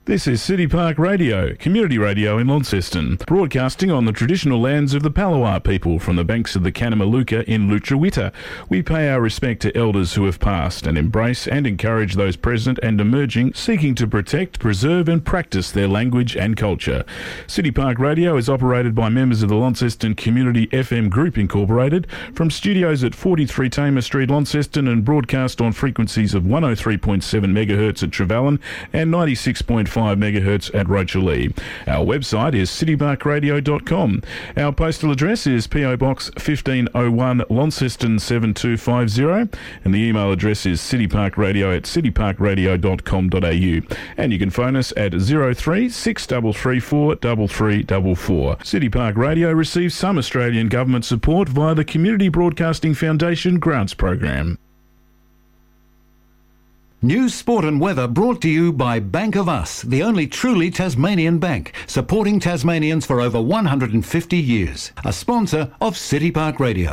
This is City Park Radio, community radio in Launceston, broadcasting on the traditional lands of the Palawa people from the banks of the Kanamaluka in Lutruwita. We pay our respect to elders who have passed and embrace and encourage those present and emerging, seeking to protect, preserve and practice their language and culture. City Park Radio is operated by members of the Launceston Community FM Group Incorporated from studios at 43 Tamer Street, Launceston, and broadcast on frequencies of 103.7 MHz at Trevellyn and 96.5 megahertz at Rochalee. Our website is cityparkradio.com. Our postal address is PO Box 1501 Launceston 7250 and the email address is cityparkradio@cityparkradio.com.au, and you can phone us at 03 6334 3344. City Park Radio receives some Australian government support via the Community Broadcasting Foundation grants program. News, sport and weather brought to you by Bank of Us, the only truly Tasmanian bank, supporting Tasmanians for over 150 years. A sponsor of City Park Radio.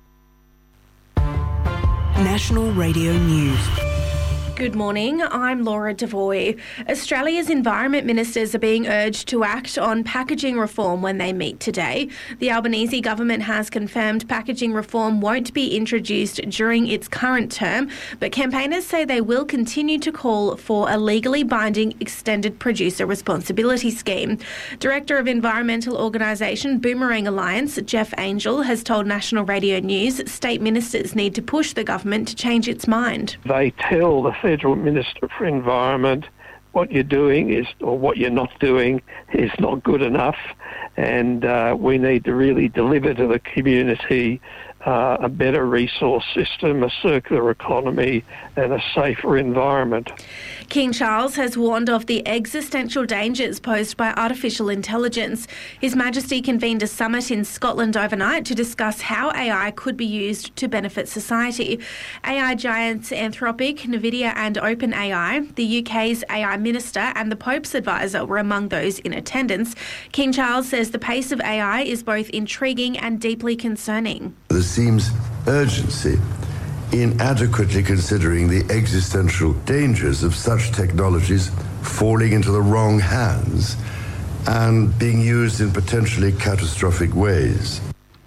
National Radio News. Good morning, I'm Laura Devoy. Australia's environment ministers are being urged to act on packaging reform when they meet today. The Albanese government has confirmed packaging reform won't be introduced during its current term, but campaigners say they will continue to call for a legally binding extended producer responsibility scheme. Director of environmental organisation Boomerang Alliance, Jeff Angel, has told National Radio News state ministers need to push the government to change its mind. They tell the Federal Minister for Environment what you're doing is, or what you're not doing is not good enough, and we need to really deliver to the community a better resource system, a circular economy and a safer environment. King Charles has warned of the existential dangers posed by artificial intelligence. His Majesty convened a summit in Scotland overnight to discuss how AI could be used to benefit society. AI giants Anthropic, Nvidia and OpenAI, the UK's AI Minister and the Pope's advisor were among those in attendance. King Charles says the pace of AI is both intriguing and deeply concerning. There seems urgency in adequately considering the existential dangers of such technologies falling into the wrong hands and being used in potentially catastrophic ways.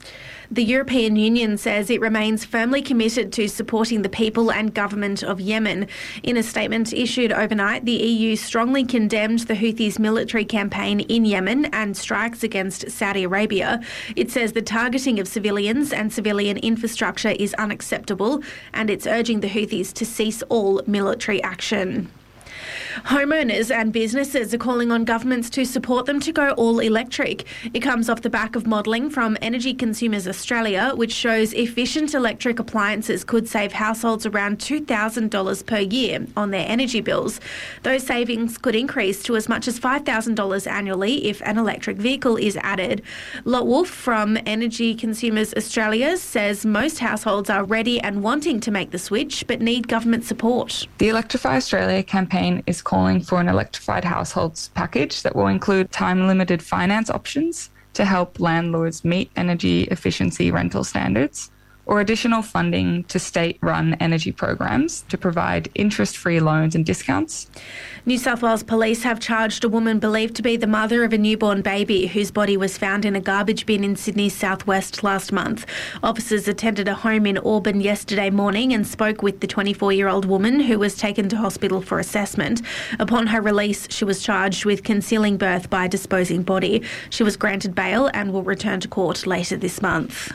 The European Union says it remains firmly committed to supporting the people and government of Yemen. In a statement issued overnight, the EU strongly condemned the Houthis' military campaign in Yemen and strikes against Saudi Arabia. It says the targeting of civilians and civilian infrastructure is unacceptable, and it's urging the Houthis to cease all military action. Homeowners and businesses are calling on governments to support them to go all electric. It comes off the back of modelling from Energy Consumers Australia, which shows efficient electric appliances could save households around $2,000 per year on their energy bills. Those savings could increase to as much as $5,000 annually if an electric vehicle is added. Lot Wolf from Energy Consumers Australia says most households are ready and wanting to make the switch, but need government support. The Electrify Australia campaign is calling for an electrified households package that will include time-limited finance options to help landlords meet energy efficiency rental standards, or additional funding to state-run energy programs to provide interest-free loans and discounts. New South Wales Police have charged a woman believed to be the mother of a newborn baby whose body was found in a garbage bin in Sydney's southwest last month. Officers attended a home in Auburn yesterday morning and spoke with the 24-year-old woman who was taken to hospital for assessment. Upon her release, she was charged with concealing birth by disposing body. She was granted bail and will return to court later this month.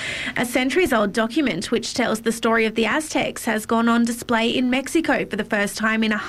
A centuries-old document which tells the story of the Aztecs has gone on display in Mexico for the first time in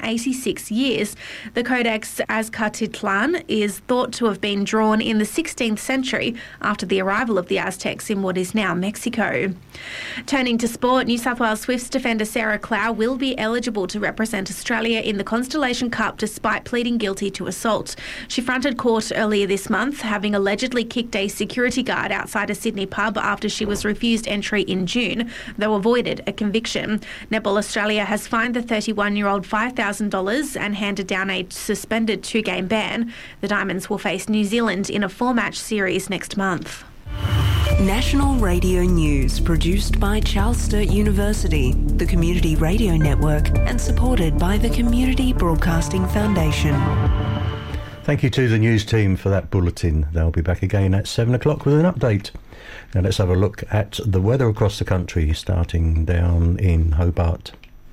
186 years. The Codex Azcatitlan is thought to have been drawn in the 16th century after the arrival of the Aztecs in what is now Mexico. Turning to sport, New South Wales Swifts defender Sarah Clow will be eligible to represent Australia in the Constellation Cup despite pleading guilty to assault. She fronted court earlier this month, having allegedly kicked a security guard outside a Sydney pub after she was refused entry in June, though avoided a conviction. Netball Australia has fined the 31-year-old $5,000 and handed down a suspended 2-game ban. The Diamonds will face New Zealand in a 4-match series next month. National Radio News, produced by Charles Sturt University, the Community Radio Network, and supported by the Community Broadcasting Foundation. Thank you to the news team for that bulletin. They'll be back again at 7 o'clock with an update. Now let's have a look at the weather across the country, starting down in Hobart.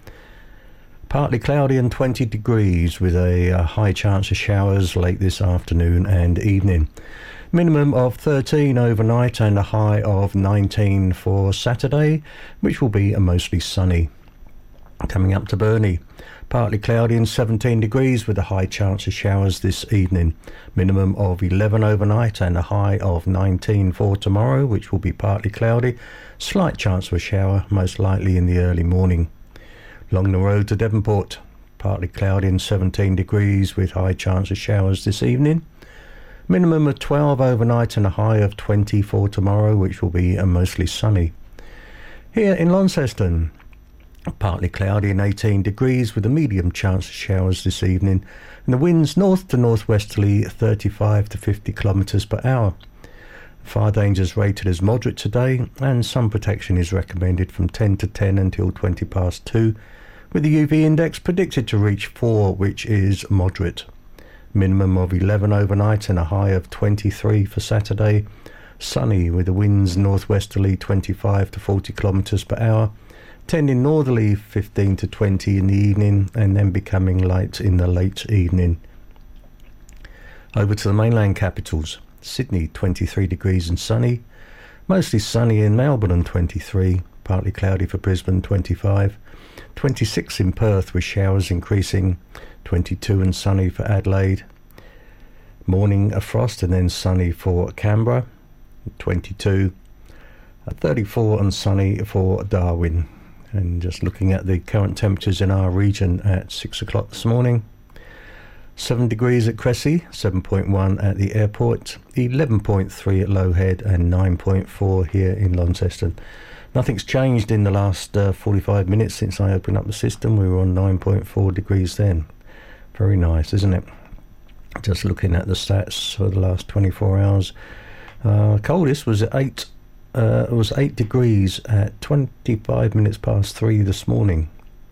Partly cloudy and 20 degrees with a high chance of showers late this afternoon and evening. Minimum of 13 overnight and a high of 19 for Saturday, which will be mostly sunny. Coming up to Burnie, partly cloudy and 17 degrees with a high chance of showers this evening. Minimum of 11 overnight and a high of 19 for tomorrow, which will be partly cloudy. Slight chance of a shower, most likely in the early morning. Along the road to Devonport, partly cloudy and 17 degrees with high chance of showers this evening. Minimum of 12 overnight and a high of 20 for tomorrow, which will be mostly sunny. Here in Launceston, partly cloudy and 18 degrees with a medium chance of showers this evening, and the winds north to northwesterly 35 to 50 kilometres per hour. Fire danger is rated as moderate today, and sun protection is recommended from 10 to 10 until 20 past 2, with the UV index predicted to reach 4, which is moderate. Minimum of 11 overnight and a high of 23 for Saturday. Sunny with the winds northwesterly 25 to 40 kilometres per hour, tending northerly 15 to 20 in the evening, and then becoming light in the late evening. Over to the mainland capitals. Sydney 23 degrees and sunny. Mostly sunny in Melbourne and 23. Partly cloudy for Brisbane 25. 26 in Perth with showers increasing. 22 and sunny for Adelaide. Morning a frost and then sunny for Canberra. 22. 34 and sunny for Darwin. And just looking at the current temperatures in our region at 6 o'clock this morning. 7 degrees at Cressy, 7.1 at the airport, 11.3 at Low Head and 9.4 here in Launceston. Nothing's changed in the last 45 minutes since I opened up the system. We were on 9.4 degrees then. Very nice, isn't it? Just looking at the stats for the last 24 hours. Coldest was at 8 degrees at 25 minutes past 3 this morning.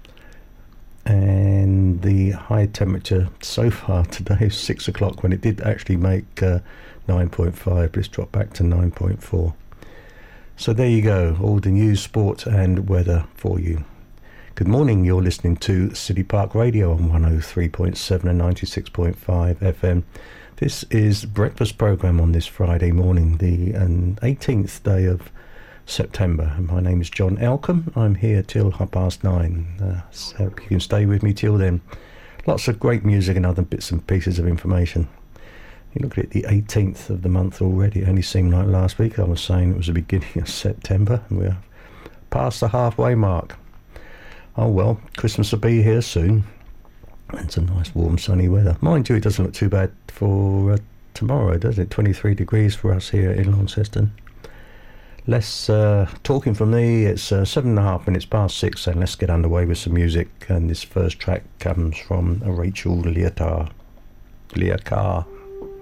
And the high temperature so far today is 6 o'clock, when it did actually make 9.5, but it's dropped back to 9.4. So there you go, all the news, sport and weather for you. Good morning, you're listening to City Park Radio on 103.7 and 96.5 FM. This is Breakfast Programme on this Friday morning, the 18th day of September. My name is John Elcombe. I'm here till 9:30. So hope you can stay with me till then. Lots of great music and other bits and pieces of information. You look at it, the 18th of the month already. It only seemed like last week I was saying it was the beginning of September, and we're past the halfway mark. Oh well, Christmas will be here soon. And some nice warm sunny weather. Mind you, it doesn't look too bad for tomorrow, does it? 23 degrees for us here in Launceston. Less talking from me. It's 7.5 minutes past 6, and let's get underway with some music. And this first track comes from Rachel Leotard.